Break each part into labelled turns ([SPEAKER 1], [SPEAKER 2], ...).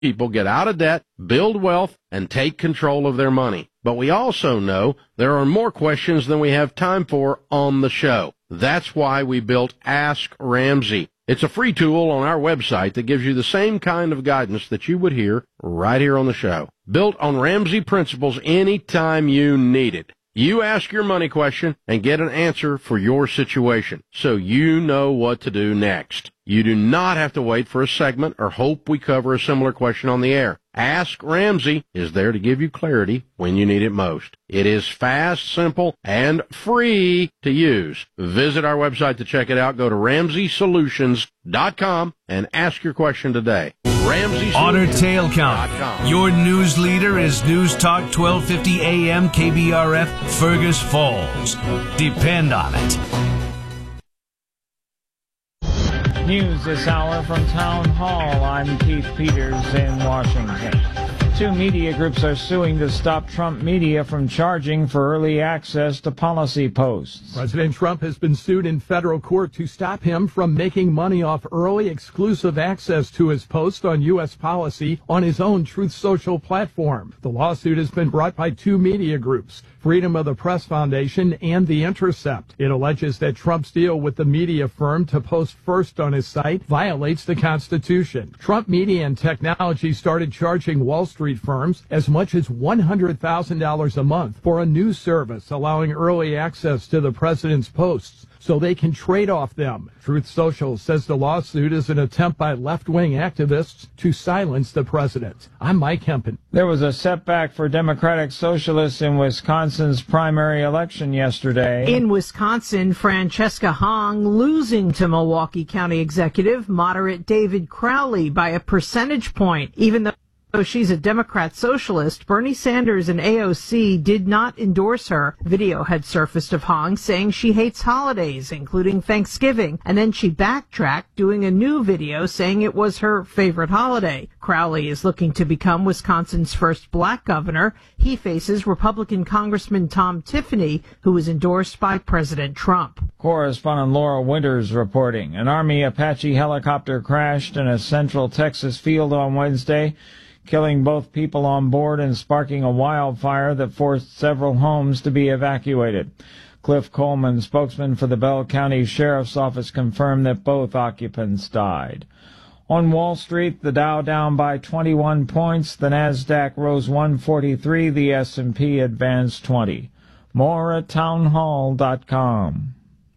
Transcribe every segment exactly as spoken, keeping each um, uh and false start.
[SPEAKER 1] people get out of debt, build wealth, and take control of their money. But we also know there are more questions than we have time for on the show. That's why we built Ask Ramsey. It's a free tool on our website that gives you the same kind of guidance that you would hear right here on the show. Built on Ramsey principles anytime you need it. You ask your money question and get an answer for your situation, so you know what to do next. You do not have to wait for a segment or hope we cover a similar question on the air. Ask Ramsey is there to give you clarity when you need it most. It is fast, simple, and free to use. Visit our website to check it out. Go to ramsey solutions dot com and ask your question today. Ramsey
[SPEAKER 2] Otter Tail County. Your news leader is News Talk twelve fifty A M K B R F Fergus Falls. Depend on it.
[SPEAKER 3] News this hour from Town Hall. I'm Keith Peters in Washington. Two media groups are suing to stop Trump media from charging for early access to policy posts.
[SPEAKER 4] President Trump has been sued in federal court to stop him from making money off early exclusive access to his post on U S policy on his own Truth Social platform. The lawsuit has been brought by two media groups, Freedom of the Press Foundation and The Intercept. It alleges that Trump's deal with the media firm to post first on his site violates the Constitution. Trump Media and Technology started charging Wall Street firms as much as one hundred thousand dollars a month for a news service allowing early access to the president's posts so they can trade off them. Truth Social says the lawsuit is an attempt by left-wing activists to silence the president. I'm Mike Hempen.
[SPEAKER 3] There was a setback for Democratic Socialists in Wisconsin's primary election yesterday.
[SPEAKER 5] In Wisconsin, Francesca Hong losing to Milwaukee County Executive moderate David Crowley by a percentage point, even though Though she's a Democrat socialist, Bernie Sanders and A O C did not endorse her. Video had surfaced of Hong saying she hates holidays, including Thanksgiving, and then she backtracked, doing a new video saying it was her favorite holiday. Crowley is looking to become Wisconsin's first black governor. He faces Republican Congressman Tom Tiffany, who was endorsed by President Trump.
[SPEAKER 3] Correspondent Laura Winters reporting. An Army Apache helicopter crashed in a central Texas field on Wednesday, killing both people on board and sparking a wildfire that forced several homes to be evacuated. Cliff Coleman, spokesman for the Bell County Sheriff's Office, confirmed that both occupants died. On Wall Street, the Dow down by twenty-one points, the Nasdaq rose one forty-three, the S and P advanced twenty. More at townhall dot com.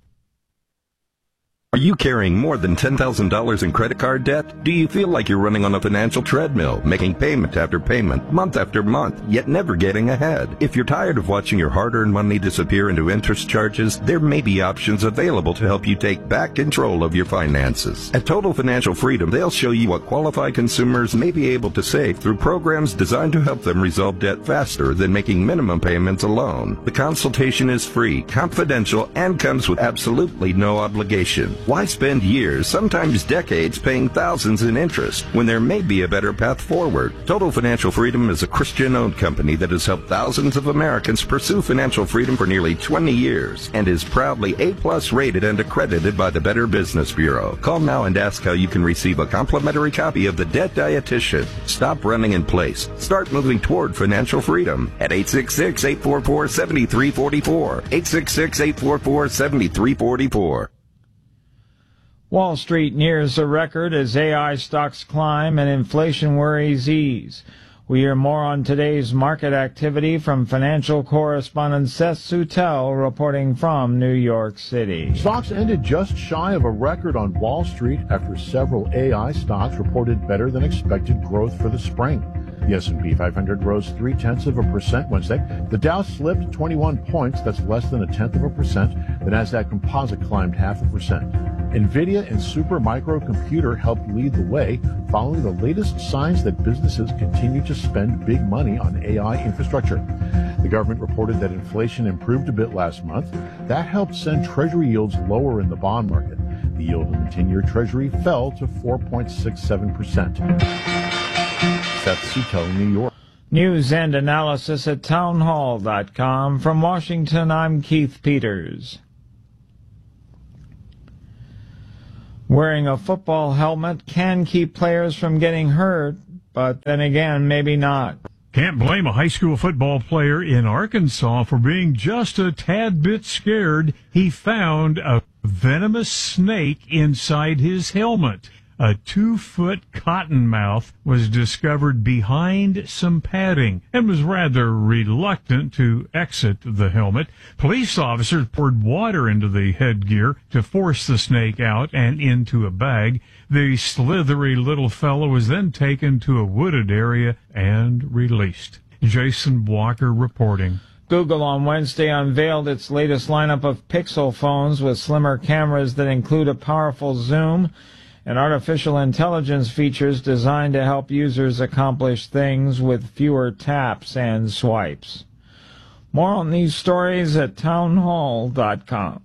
[SPEAKER 6] Are you carrying more than ten thousand dollars in credit card debt? Do you feel like you're running on a financial treadmill, making payment after payment, month after month, yet never getting ahead? If you're tired of watching your hard-earned money disappear into interest charges, there may be options available to help you take back control of your finances. At Total Financial Freedom, they'll show you what qualified consumers may be able to save through programs designed to help them resolve debt faster than making minimum payments alone. The consultation is free, confidential, and comes with absolutely no obligation. Why spend years, sometimes decades, paying thousands in interest when there may be a better path forward? Total Financial Freedom is a Christian-owned company that has helped thousands of Americans pursue financial freedom for nearly twenty years and is proudly A-plus rated and accredited by the Better Business Bureau. Call now and ask how you can receive a complimentary copy of The Debt Dietitian. Stop running in place. Start moving toward financial freedom at eight six six, eight four four, seven three four four, eight six six, eight four four, seven three four four.
[SPEAKER 3] Wall Street nears a record as A I stocks climb and inflation worries ease. We hear more on today's market activity from financial correspondent Seth Sutel reporting from New York City.
[SPEAKER 7] Stocks ended just shy of a record on Wall Street after several A I stocks reported better than expected growth for the spring. The S and P five hundred rose three-tenths of a percent Wednesday. The Dow slipped twenty-one points, that's less than a tenth of a percent. The Nasdaq Composite climbed half a percent. NVIDIA and Supermicro Computer helped lead the way, following the latest signs that businesses continue to spend big money on A I infrastructure. The government reported that inflation improved a bit last month. That helped send Treasury yields lower in the bond market. The yield on the ten-year Treasury fell to four point six seven percent. Seth Sutel, New York.
[SPEAKER 3] News and analysis at townhall dot com. From Washington, I'm Keith Peters. Wearing a football helmet can keep players from getting hurt, but then again, maybe not.
[SPEAKER 8] Can't blame a high school football player in Arkansas for being just a tad bit scared. He found a venomous snake inside his helmet. A two-foot cottonmouth was discovered behind some padding and was rather reluctant to exit the helmet. Police officers poured water into the headgear to force the snake out and into a bag. The slithery little fellow was then taken to a wooded area and released. Jason Walker reporting.
[SPEAKER 3] Google on Wednesday unveiled its latest lineup of Pixel phones with slimmer cameras that include a powerful zoom and artificial intelligence features designed to help users accomplish things with fewer taps and swipes. More on these stories at townhall dot com.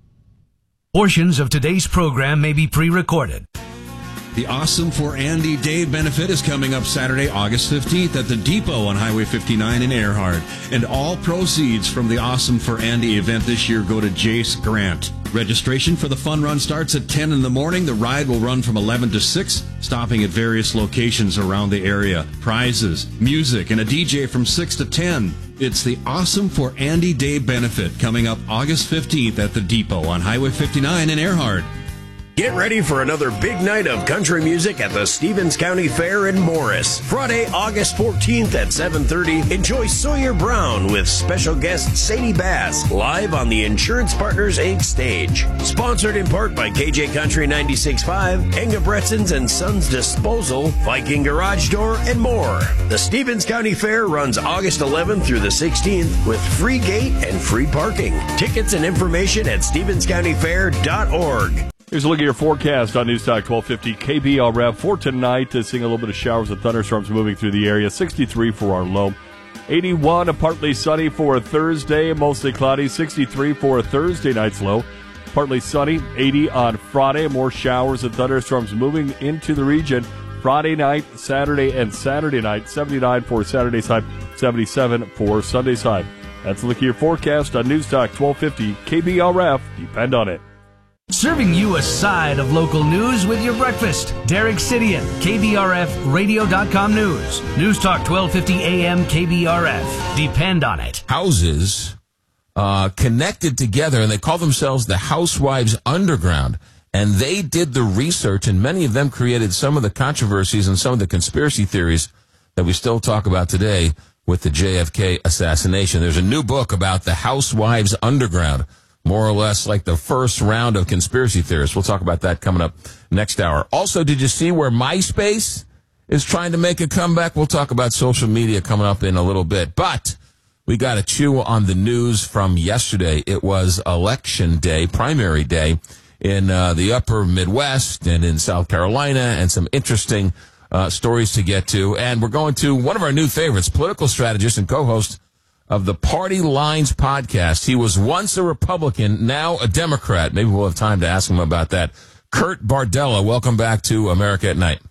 [SPEAKER 2] Portions of today's program may be pre-recorded.
[SPEAKER 9] The Awesome for Andy Day benefit is coming up Saturday, August fifteenth at the Depot on Highway fifty-nine in Earhart. And all proceeds from the Awesome for Andy event this year go to Jace Grant. Registration for the fun run starts at ten in the morning. The ride will run from eleven to six, stopping at various locations around the area. Prizes, music, and a D J from six to ten. It's the Awesome for Andy Day benefit coming up August fifteenth at the Depot on Highway fifty-nine in Earhart.
[SPEAKER 10] Get ready for another big night of country music at the Stevens County Fair in Morris. Friday, August fourteenth at seven thirty, enjoy Sawyer Brown with special guest Sadie Bass live on the Insurance Partners Incorporated stage. Sponsored in part by K J Country ninety-six point five, Engebretsen's and Sons Disposal, Viking Garage Door, and more. The Stevens County Fair runs August eleventh through the sixteenth with free gate and free parking. Tickets and information at stevens county fair dot org.
[SPEAKER 11] Here's a look at your forecast on News Talk twelve fifty K B R F for tonight. Uh, seeing a little bit of showers and thunderstorms moving through the area. sixty-three for our low. eighty-one, a partly sunny for a Thursday, mostly cloudy. sixty-three for a Thursday night's low. Partly sunny. eighty on Friday. More showers and thunderstorms moving into the region. Friday night, Saturday, and Saturday night. seventy-nine for Saturday's high. seventy-seven for Sunday's high. That's a look at your forecast on News Talk twelve fifty K B R F. Depend on it.
[SPEAKER 2] Serving you a side of local news with your breakfast. Derek Sidian, K B R F radio dot com News. News Talk twelve fifty A M K B R F. Depend on it.
[SPEAKER 12] Houses uh, connected together, and they call themselves the Housewives Underground. And they did the research, and many of them created some of the controversies and some of the conspiracy theories that we still talk about today with the J F K assassination. There's a new book about the Housewives Underground. More or less like the first round of conspiracy theorists. We'll talk about that coming up next hour. Also, did you see where MySpace is trying to make a comeback? We'll talk about social media coming up in a little bit. But we got to chew on the news from yesterday. It was election day, primary day in uh, the upper Midwest and in South Carolina, and some interesting uh, stories to get to. And we're going to one of our new favorites, political strategist and co-host of the Party Lines podcast. He was once a Republican, now a Democrat. Maybe we'll have time to ask him about that. Kurt Bardella, welcome back to America at Night.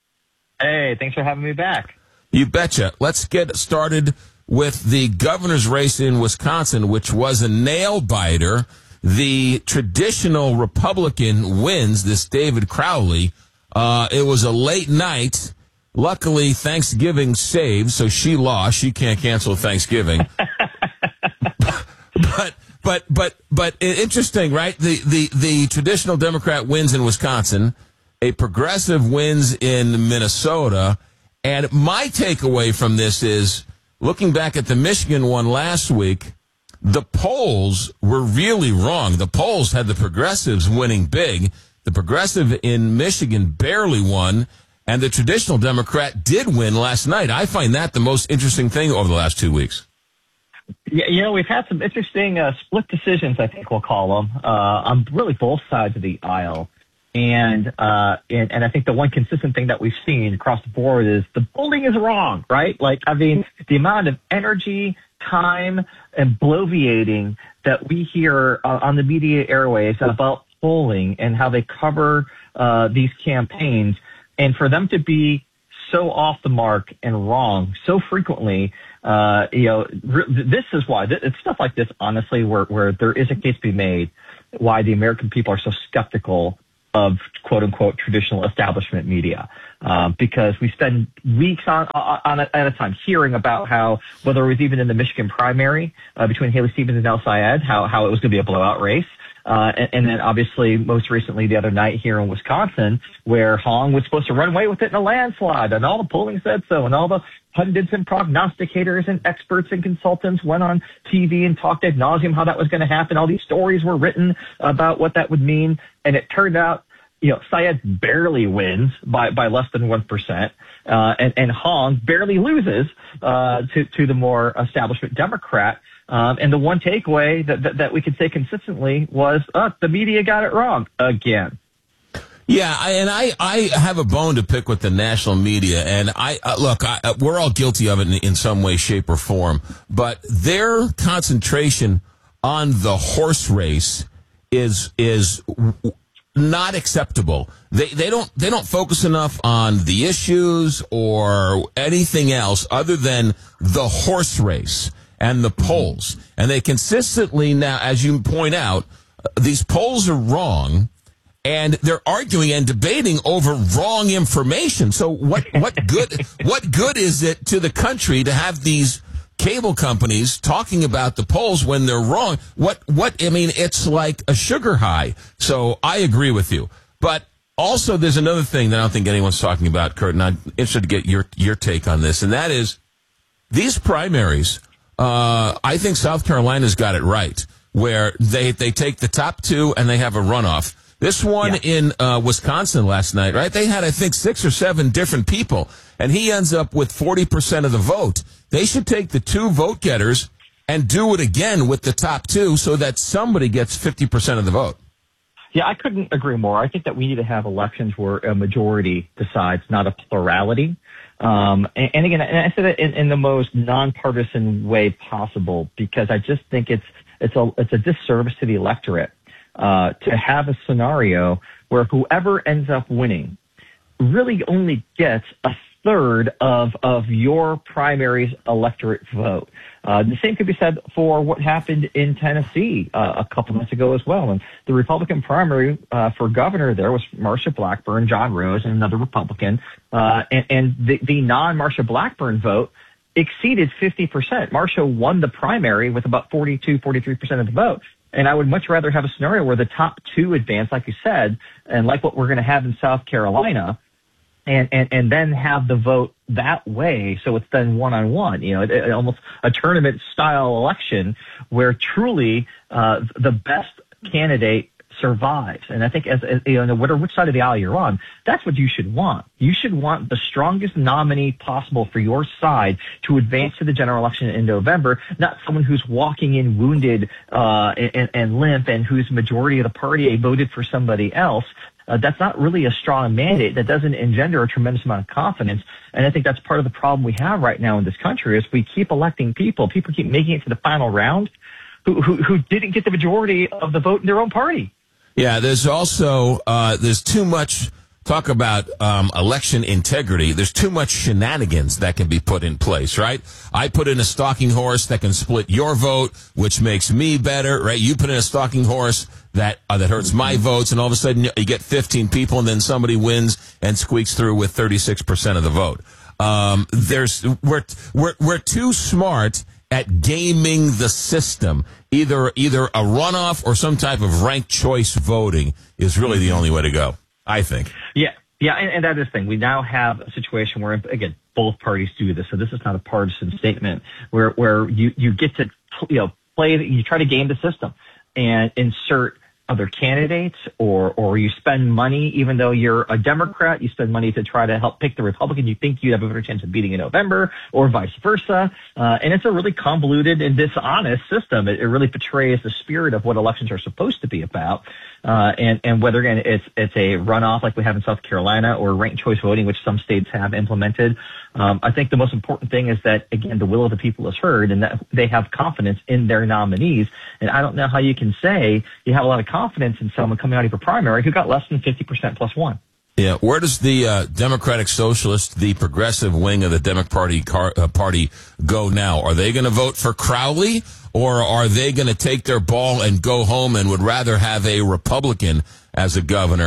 [SPEAKER 13] Hey, thanks for having me back.
[SPEAKER 12] You betcha. Let's get started with the governor's race in Wisconsin, which was a nail-biter. The traditional Republican wins, this David Crowley. Uh, it was a late night. Luckily, Thanksgiving saved, so she lost. She can't cancel Thanksgiving. but, but, but, but interesting, right? The, the, the traditional Democrat wins in Wisconsin, a progressive wins in Minnesota. And my takeaway from this is, looking back at the Michigan one last week, the polls were really wrong. The polls had the progressives winning big. The progressive in Michigan barely won. And the traditional Democrat did win last night. I find that the most interesting thing over the last two weeks.
[SPEAKER 13] Yeah, you know, we've had some interesting uh, split decisions, I think we'll call them, uh, on really both sides of the aisle. And, uh, and and I think the one consistent thing that we've seen across the board is the polling is wrong, right? Like, I mean, the amount of energy, time, and bloviating that we hear uh, on the media airwaves about polling and how they cover uh, these campaigns. And for them to be so off the mark and wrong so frequently, uh, you know, this is why it's stuff like this, honestly, where, where there is a case to be made, why the American people are so skeptical of quote unquote traditional establishment media. Uh, because we spend weeks on, on a, at a time hearing about how, whether it was even in the Michigan primary uh, between Haley Stevens and El Sayed, how, how it was going to be a blowout race. Uh, and, and then obviously most recently the other night here in Wisconsin, where Hong was supposed to run away with it in a landslide, and all the polling said so, and all the pundits and prognosticators and experts and consultants went on T V and talked ad nauseum how that was going to happen. All these stories were written about what that would mean, and it turned out, you know, Sayed barely wins by, by less than one percent, uh, and, and Hong barely loses, uh, to, to the more establishment Democrat. Um, and the one takeaway that, that, that we could say consistently was, uh, the media got it wrong again.
[SPEAKER 12] Yeah, I, and I, I have a bone to pick with the national media, and I uh, look, I, uh, we're all guilty of it in, in some way, shape, or form. But their concentration on the horse race is is not acceptable. They they don't they don't focus enough on the issues or anything else other than the horse race and the polls. And they consistently now, as you point out, uh, these polls are wrong. And they're arguing and debating over wrong information. So what, what good, what good is it to the country to have these cable companies talking about the polls when they're wrong? What, what, I mean, it's like a sugar high. So I agree with you. But also there's another thing that I don't think anyone's talking about, Kurt, and I'm interested to get your, your take on this. And that is these primaries, uh, I think South Carolina's got it right, where they, they take the top two and they have a runoff. This one yeah. in uh, Wisconsin last night, right? They had, I think, six or seven different people, and he ends up with forty percent of the vote. They should take the two vote getters and do it again with the top two so that somebody gets fifty percent of the vote.
[SPEAKER 13] Yeah, I couldn't agree more. I think that we need to have elections where a majority decides, not a plurality. Um, and, and again, and I said it in, in the most nonpartisan way possible, because I just think it's it's a it's a disservice to the electorate. Uh, to have a scenario where whoever ends up winning really only gets a third of, of your primary's electorate vote. Uh, the same could be said for what happened in Tennessee uh, a couple months ago as well. And the Republican primary uh, for governor there was Marsha Blackburn, John Rose, and another Republican. Uh, and, and the, the non-Marsha Blackburn vote exceeded fifty percent. Marsha won the primary with about forty-two, forty-three percent of the vote. And I would much rather have a scenario where the top two advance, like you said, and like what we're going to have in South Carolina, and, and, and then have the vote that way. So it's then one on one, you know, it, it, almost a tournament style election where truly, uh, the best candidate survives. And I think as, as you know, no matter which side of the aisle you're on, that's what you should want. You should want the strongest nominee possible for your side to advance to the general election in November, not someone who's walking in wounded, uh, and, and limp, and whose majority of the party voted for somebody else. Uh, that's not really a strong mandate. That doesn't engender a tremendous amount of confidence. And I think that's part of the problem we have right now in this country is we keep electing people. People keep making it to the final round who, who, who didn't get the majority of the vote in their own party.
[SPEAKER 12] Yeah, there's also, uh, there's too much talk about um, election integrity. There's too much shenanigans that can be put in place, right? I put in a stalking horse that can split your vote, which makes me better, right? You put in a stalking horse that uh, that hurts my votes, and all of a sudden you get fifteen people, and then somebody wins and squeaks through with thirty-six percent of the vote. Um, there's we're we're we're too smart at gaming the system. Either either a runoff or some type of ranked choice voting is really the only way to go, I think.
[SPEAKER 13] Yeah, yeah, and, and that is the thing. We now have a situation where, again, both parties do this, so this is not a partisan statement, where where you, you get to, you know, play, you try to game the system and insert other candidates, or or you spend money, even though you're a Democrat, you spend money to try to help pick the Republican you think you have a better chance of beating in November, or vice versa. Uh, and it's a really convoluted and dishonest system. It, it really betrays the spirit of what elections are supposed to be about. Uh, and, and whether, again, it's, it's a runoff like we have in South Carolina, or ranked choice voting, which some states have implemented. Um, I think the most important thing is that, again, the will of the people is heard, and that they have confidence in their nominees. And I don't know how you can say you have a lot of confidence in someone coming out of a primary who got less than fifty percent plus one.
[SPEAKER 12] Yeah, where does the uh, Democratic Socialist, the progressive wing of the Democratic Party, car, uh, party go now? Are they going to vote for Crowley, or are they going to take their ball and go home and would rather have a Republican as a governor?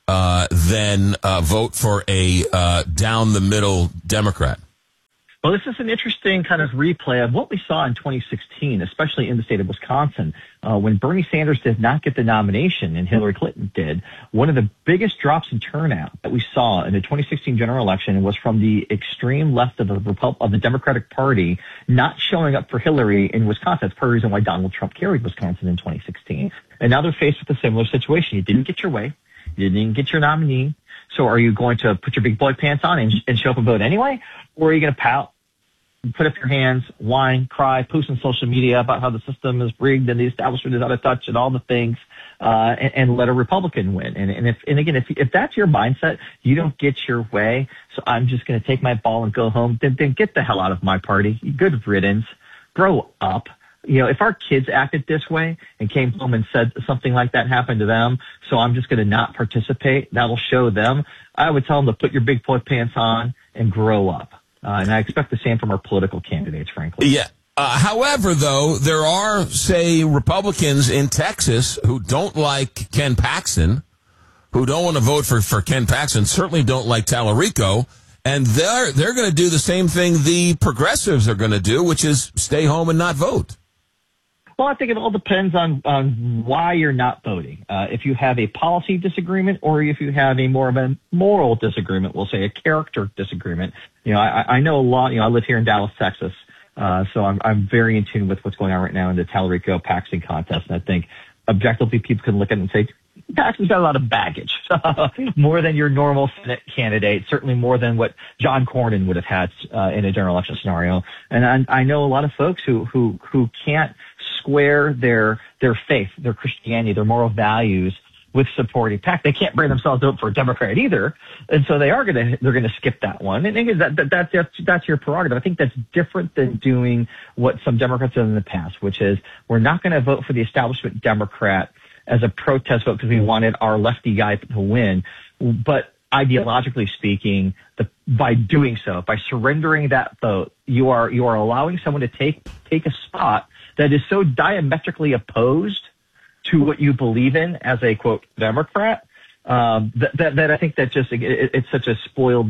[SPEAKER 12] uh, than uh, vote for a uh, down-the-middle Democrat?
[SPEAKER 13] Well, this is an interesting kind of replay of what we saw in twenty sixteen, especially in the state of Wisconsin, uh, when Bernie Sanders did not get the nomination and Hillary Clinton did. One of the biggest drops in turnout that we saw in the twenty sixteen general election was from the extreme left of the Repub- of the Democratic Party not showing up for Hillary in Wisconsin. That's part of the reason why Donald Trump carried Wisconsin in twenty sixteen. And now they're faced with a similar situation. You didn't get your way. You didn't get your nominee. So are you going to put your big boy pants on and, and show up and vote anyway? Or are you going to pout, put up your hands, whine, cry, post on social media about how the system is rigged and the establishment is out of touch and all the things, uh, and, and let a Republican win? And, and if, and again, if, if that's your mindset, you don't get your way. So I'm just going to take my ball and go home. Then, then get the hell out of my party. Good riddance. Grow up. You know, if our kids acted this way and came home and said something like that happened to them, so I'm just going to not participate, that'll show them. I would tell them to put your big boy pants on and grow up. Uh, and I expect the same from our political candidates, frankly.
[SPEAKER 12] Yeah. Uh, however, though, there are, say, Republicans in Texas who don't like Ken Paxton, who don't want to vote for, for Ken Paxton, certainly don't like Tallarico, and they're they're going to do the same thing the progressives are going to do, which is stay home and not vote.
[SPEAKER 13] Well, I think it all depends on, on why you're not voting. Uh, if you have a policy disagreement or if you have a more of a moral disagreement, we'll say a character disagreement. You know, I, I know a lot, you know, I live here in Dallas, Texas, uh, so I'm, I'm very in tune with what's going on right now in the Tallarico Paxton contest. And I think objectively people can look at it and say, Paxton's got a lot of baggage, more than your normal Senate candidate, certainly more than what John Cornyn would have had uh, in a general election scenario. And I, I know a lot of folks who, who, who can't square their their faith, their Christianity, their moral values with supporting Paxton. They can't bring themselves to vote for a Democrat either, and so they are going to they're going to skip that one. And again, that, that, that's that's that's your prerogative. I think that's different than doing what some Democrats have done in the past, which is we're not going to vote for the establishment Democrat as a protest vote because we wanted our lefty guy to win, but ideologically speaking, the, by doing so, by surrendering that vote, you are you are allowing someone to take take a spot that is so diametrically opposed to what you believe in as a, quote, Democrat, um, that, that, that I think that just, it, it's such a spoiled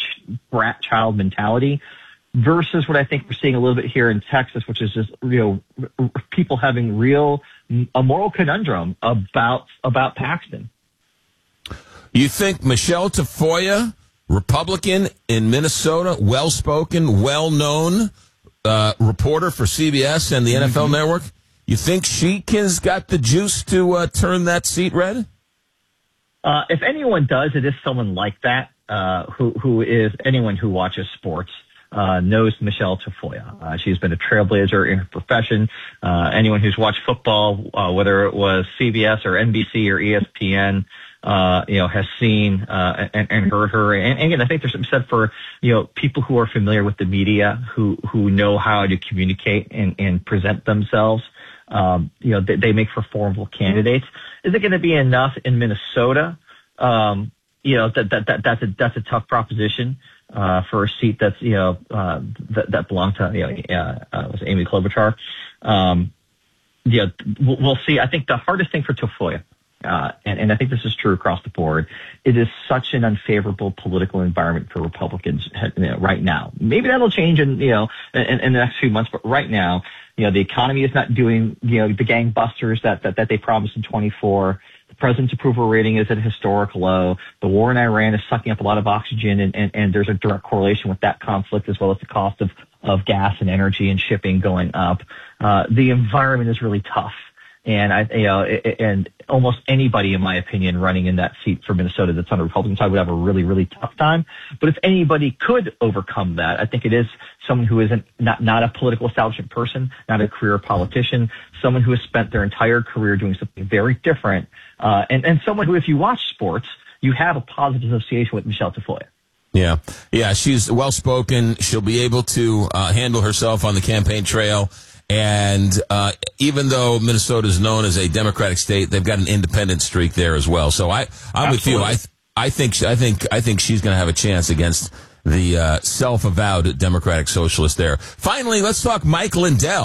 [SPEAKER 13] brat child mentality versus what I think we're seeing a little bit here in Texas, which is just, you know, people having real, a moral conundrum about, about Paxton.
[SPEAKER 12] You think Michelle Tafoya, Republican in Minnesota, well-spoken, well-known, Uh, reporter for C B S and the N F L mm-hmm. Network, you think she has got the juice to uh, turn that seat red?
[SPEAKER 13] Uh, if anyone does, it is someone like that, uh, who who is anyone who watches sports uh, knows Michelle Tafoya. Uh, she's been a trailblazer in her profession. Uh, anyone who's watched football, uh, whether it was C B S or N B C or E S P N, Uh, you know, has seen uh, and, and heard her. And, and again, I think there's something said for, you know, people who are familiar with the media, who who know how to communicate and, and present themselves. Um, you know, they, they make for formidable candidates. Is it going to be enough in Minnesota? Um, you know, that, that, that that's a that's a tough proposition uh, for a seat that's, you know, uh, that, that belonged to, you know, uh, uh, was Amy Klobuchar. Um, yeah, we'll, we'll see. I think the hardest thing for Tafoya, Uh, and, and I think this is true across the board, it is such an unfavorable political environment for Republicans you know, right now. Maybe that'll change in, you know, in, in the next few months, but right now, you know, the economy is not doing, you know, the gangbusters that, that, that they promised in twenty-four. The president's approval rating is at a historic low. The war in Iran is sucking up a lot of oxygen, and, and, and there's a direct correlation with that conflict as well as the cost of, of gas and energy and shipping going up. Uh, the environment is really tough. And I, you know, and almost anybody, in my opinion, running in that seat for Minnesota that's on the Republican side would have a really, really tough time. But if anybody could overcome that, I think it is someone who isn't not not a political establishment person, not a career politician, someone who has spent their entire career doing something very different, uh, and and someone who, if you watch sports, you have a positive association with Michelle Tafoya.
[SPEAKER 12] Yeah, yeah, she's well spoken. She'll be able to uh, handle herself on the campaign trail. And uh, even though Minnesota is known as a Democratic state, they've got an independent streak there as well. So I, I'm Absolutely. with you. I, th- I think, I think, I think she's going to have a chance against the uh, self-avowed Democratic socialist there. Finally, let's talk Mike Lindell.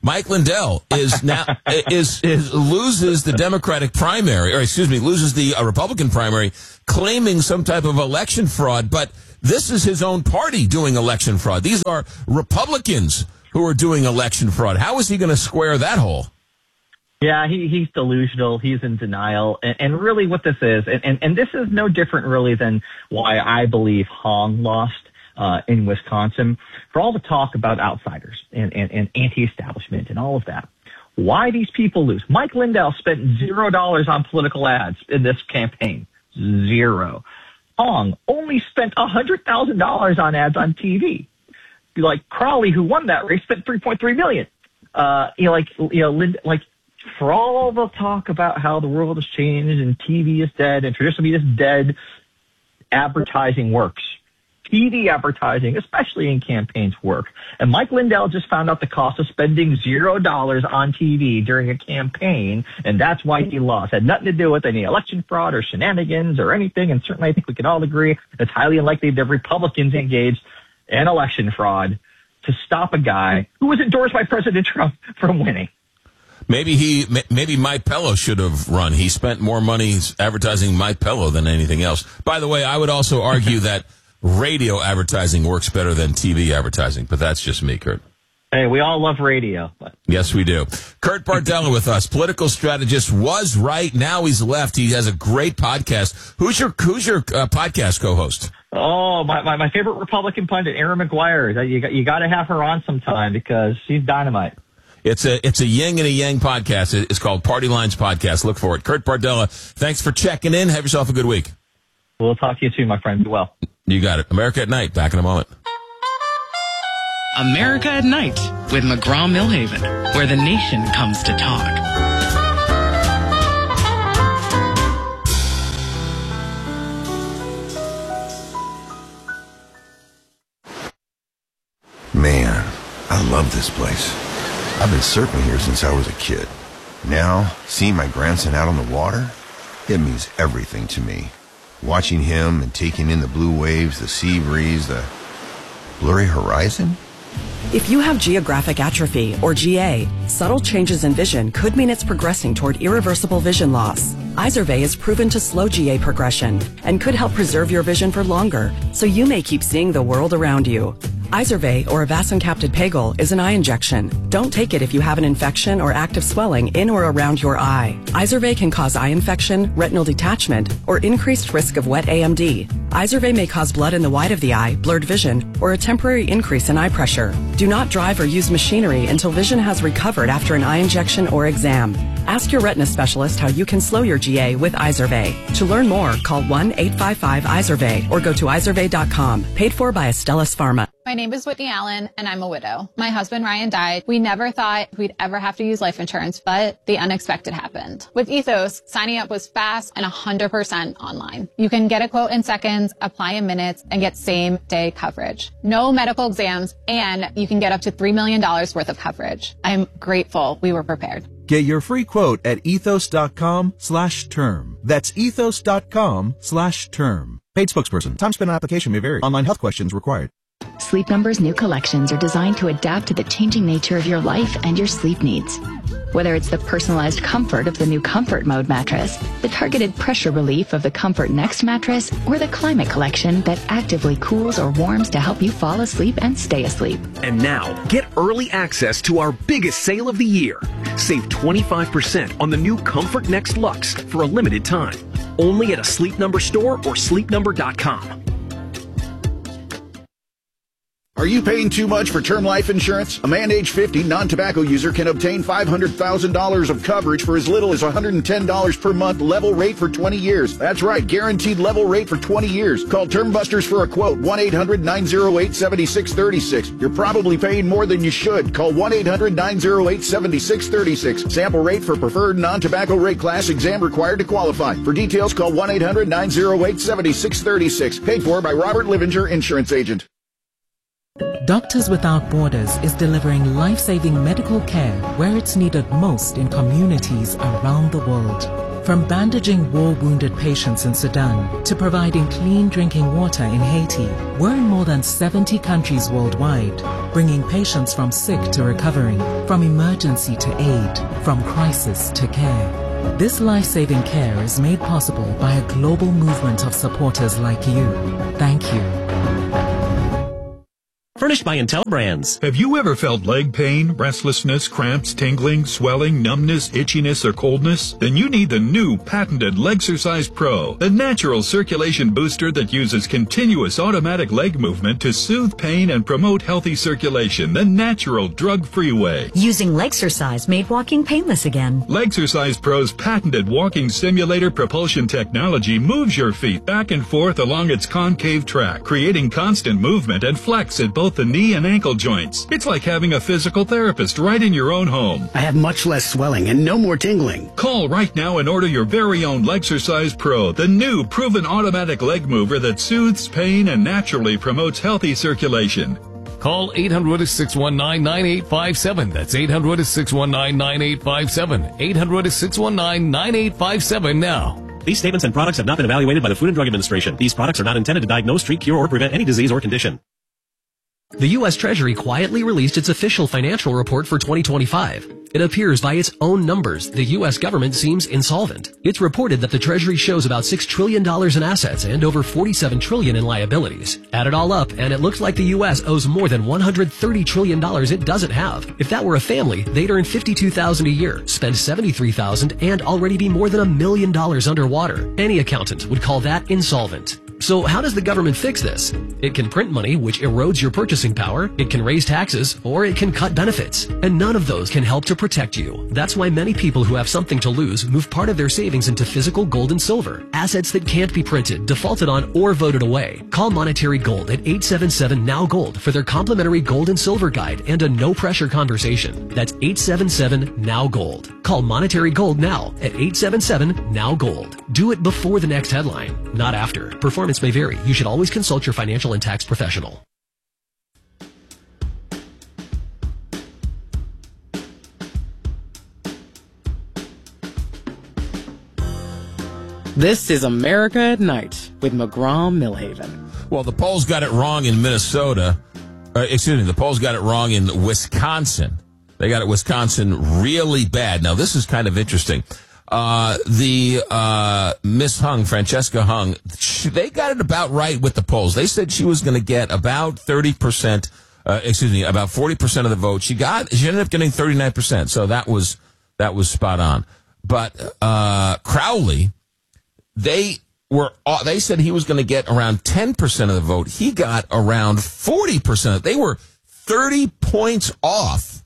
[SPEAKER 12] Mike Lindell is now is is loses the Democratic primary, or excuse me, loses the uh, Republican primary, claiming some type of election fraud. But this is his own party doing election fraud. These are Republicans who are doing election fraud. How is he going to square that hole?
[SPEAKER 13] Yeah, he, he's delusional. He's in denial. And, and really what this is, and, and, and this is no different really than why I believe Hong lost uh, in Wisconsin. For all the talk about outsiders and, and, and anti-establishment and all of that, why these people lose. Mike Lindell spent zero dollars on political ads in this campaign. Zero. Hong only spent one hundred thousand dollars on ads on T V. Like Crowley, who won that race, spent three point three million dollars. Uh, you know, like, you know, Lind- like, for all the talk about how the world has changed and T V is dead and traditional media is dead, advertising works. T V advertising, especially in campaigns, work. And Mike Lindell just found out the cost of spending zero dollars on T V during a campaign, and that's why he lost. It had nothing to do with any election fraud or shenanigans or anything, and certainly I think we can all agree it's highly unlikely that Republicans engaged in election fraud to stop a guy who was endorsed by President Trump from winning.
[SPEAKER 12] Maybe he, maybe Mike Pello should have run. He spent more money advertising Mike Pello than anything else. By the way, I would also argue that radio advertising works better than T V advertising, but that's just me, Kurt.
[SPEAKER 13] Hey, we all love radio. But.
[SPEAKER 12] Yes, we do. Kurt Bardella with us, political strategist, was right. Now he's left. He has a great podcast. Who's your Who's your uh, podcast co-host?
[SPEAKER 13] Oh, my, my my favorite Republican pundit, Erin McGuire. You got you got to have her on sometime because she's dynamite.
[SPEAKER 12] It's a it's a yin and a yang podcast. It's called Party Lines Podcast. Look for it. Kurt Bardella, thanks for checking in. Have yourself a good week.
[SPEAKER 13] We'll talk to you soon, my friend. Be well.
[SPEAKER 12] You got it. America at Night. Back in a moment.
[SPEAKER 14] America at Night with McGraw-Millhaven, where the nation comes to talk.
[SPEAKER 15] Man, I love this place. I've been surfing here since I was a kid. Now, seeing my grandson out on the water, it means everything to me. Watching him and taking in the blue waves, the sea breeze, the blurry horizon.
[SPEAKER 16] If you have geographic atrophy, or G A, subtle changes in vision could mean it's progressing toward irreversible vision loss. Izervay is proven to slow G A progression and could help preserve your vision for longer, so you may keep seeing the world around you. Izervay, or avacincaptad pegol, is an eye injection. Don't take it if you have an infection or active swelling in or around your eye. Izervay can cause eye infection, retinal detachment, or increased risk of wet A M D. Izervay may cause blood in the white of the eye, blurred vision, or a temporary increase in eye pressure. Do not drive or use machinery until vision has recovered after an eye injection or exam. Ask your retina specialist how you can slow your G A with Izervay. To learn more, call one eight five five Izervay or go to izervay dot com. Paid for by Astellas Pharma.
[SPEAKER 17] My name is Whitney Allen, and I'm a widow. My husband, Ryan, died. We never thought we'd ever have to use life insurance, but the unexpected happened. With Ethos, signing up was fast and one hundred percent online. You can get a quote in seconds, apply in minutes, and get same-day coverage. No medical exams, and you can get up to three million dollars worth of coverage. I'm grateful we were prepared.
[SPEAKER 18] Get your free quote at ethos.com slash term. That's ethos.com slash term. Paid spokesperson. Time spent on application may vary. Online health questions required.
[SPEAKER 19] Sleep Number's new collections are designed to adapt to the changing nature of your life and your sleep needs. Whether it's the personalized comfort of the new Comfort Mode mattress, the targeted pressure relief of the Comfort Next mattress, or the Climate Collection that actively cools or warms to help you fall asleep and stay asleep.
[SPEAKER 20] And now, get early access to our biggest sale of the year. Save twenty-five percent on the new Comfort Next Luxe for a limited time. Only at a Sleep Number store or sleep number dot com.
[SPEAKER 21] Are you paying too much for term life insurance? A man age fifty, non-tobacco user can obtain five hundred thousand dollars of coverage for as little as one hundred ten dollars per month, level rate for twenty years. That's right, guaranteed level rate for twenty years. Call Term Busters for a quote, one eight hundred nine oh eight seven six three six. You're probably paying more than you should. Call one eight hundred nine oh eight seven six three six. Sample rate for preferred non-tobacco rate class, exam required to qualify. For details, call one eight hundred nine oh eight seven six three six. Paid for by Robert Livinger, Insurance Agent.
[SPEAKER 22] Doctors Without Borders is delivering life-saving medical care where it's needed most in communities around the world. From bandaging war-wounded patients in Sudan to providing clean drinking water in Haiti, we're in more than seventy countries worldwide. bringing patients from sick to recovery, from emergency to aid, from crisis to care. This life-saving care is made possible by a global movement of supporters like you. Thank you.
[SPEAKER 1] Furnished by Intel Brands.
[SPEAKER 4] Have you ever felt leg pain, restlessness, cramps, tingling, swelling, numbness, itchiness, or coldness? Then you need the new patented Legsercise Pro, the natural circulation booster that uses continuous automatic leg movement to soothe pain and promote healthy circulation the natural drug-free way.
[SPEAKER 23] Using Legsercise made walking painless again.
[SPEAKER 4] Legsercise Pro's patented walking simulator propulsion technology moves your feet back and forth along its concave track, creating constant movement and flex at both the knee and ankle joints. It's like having a physical therapist right in your own home.
[SPEAKER 24] I have much less swelling and no more tingling.
[SPEAKER 4] Call right now and order your very own Legsercise Pro, the new proven automatic leg mover that soothes pain and naturally promotes healthy circulation.
[SPEAKER 25] Call eight hundred, six one nine, nine eight five seven. That's eight hundred, six one nine, nine eight five seven. eight hundred, six one nine, nine eight five seven now.
[SPEAKER 1] These statements and products have not been evaluated by the Food and Drug Administration. These products are not intended to diagnose, treat, cure, or prevent any disease or condition.
[SPEAKER 20] The U S Treasury quietly released its official financial report for twenty twenty-five. It appears by its own numbers, the U S government seems insolvent. It's reported that the Treasury shows about six trillion dollars in assets and over forty-seven trillion dollars in liabilities. Add it all up, and it looks like the U S owes more than one hundred thirty trillion dollars it doesn't have. If that were a family, they'd earn fifty-two thousand dollars a year, spend seventy-three thousand dollars, and already be more than a million dollars underwater. Any accountant would call that insolvent. So how does the government fix this? It can print money, which erodes your purchasing power, it can raise taxes, or it can cut benefits. And none of those can help to protect you. That's why many people who have something to lose move part of their savings into physical gold and silver, assets that can't be printed, defaulted on, or voted away. Call Monetary Gold at eight seven seven, N O W Gold for their complimentary gold and silver guide and a no-pressure conversation. That's eight seven seven, N O W Gold. Call Monetary Gold now at eight seven seven, N O W Gold. Do it before the next headline, not after. Performance may vary. You should always consult your financial and tax professional.
[SPEAKER 14] This is America at Night with McGraw-Millhaven.
[SPEAKER 12] Well, the polls got it wrong in Minnesota. Uh, excuse me, the polls got it wrong in Wisconsin. They got it Wisconsin really bad. Now, this is kind of interesting. Uh, the, uh, Miss Hung, Francesca Hung, she, they got it about right with the polls. They said she was going to get about thirty percent, uh, excuse me, about forty percent of the vote. She got, she ended up getting thirty-nine percent. So that was, that was spot on. But, uh, Crowley, they were, uh, they said he was going to get around ten percent of the vote. He got around forty percent. They were thirty points off,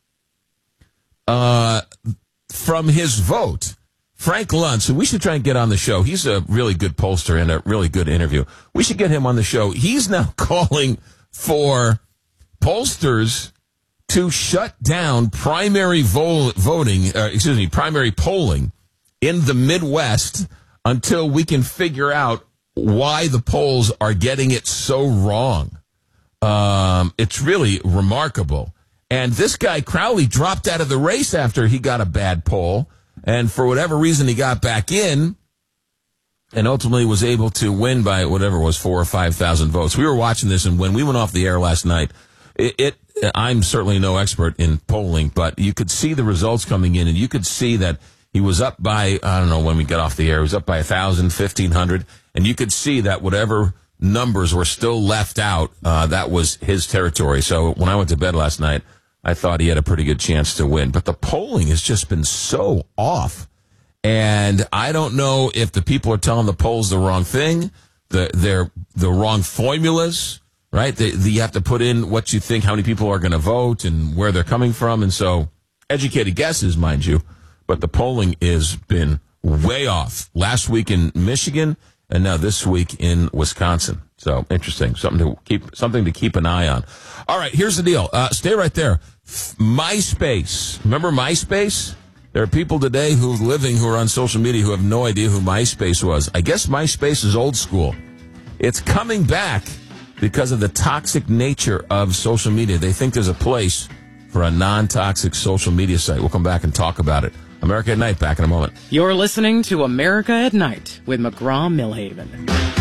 [SPEAKER 12] uh, from his vote. Frank Luntz, who we should try and get on the show. He's a really good pollster and a really good interview. We should get him on the show. He's now calling for pollsters to shut down primary vo- voting, uh, excuse me, primary polling in the Midwest until we can figure out why the polls are getting it so wrong. Um, it's really remarkable. And this guy, Crowley, dropped out of the race after he got a bad poll. And for whatever reason, he got back in and ultimately was able to win by whatever it was, four or five thousand votes. We were watching this, and when we went off the air last night, it, it I'm certainly no expert in polling, but you could see the results coming in, and you could see that he was up by, I don't know when we got off the air, he was up by one thousand, fifteen hundred, and you could see that whatever numbers were still left out, uh, that was his territory. So when I went to bed last night, I thought he had a pretty good chance to win. But the polling has just been so off. And I don't know if the people are telling the polls the wrong thing, the they're the wrong formulas, right? They, they, you have to put in what you think, how many people are going to vote and where they're coming from. And so educated guesses, mind you. But the polling has been way off. Last week in Michigan and now this week in Wisconsin. So interesting. Something to keep, something to keep an eye on. All right, here's the deal. Uh, stay right there. MySpace. Remember MySpace? There are people today who are living, who are on social media, who have no idea who MySpace was. I guess MySpace is old school. It's coming back because of the toxic nature of social media. They think there's a place for a non-toxic social media site. We'll come back and talk about it. America at Night, back in a moment.
[SPEAKER 14] You're listening to America at Night with McGraw-Millhaven.